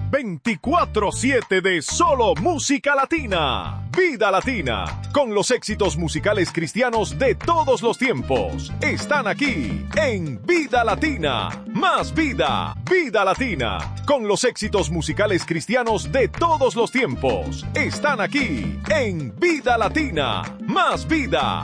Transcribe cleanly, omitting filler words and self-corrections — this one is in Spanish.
24/7 de solo música latina. Vida Latina, con los éxitos musicales cristianos de todos los tiempos. Están aquí en Vida Latina. Más vida, Vida Latina, con los éxitos musicales cristianos de todos los tiempos. Están aquí en Vida Latina. Más vida,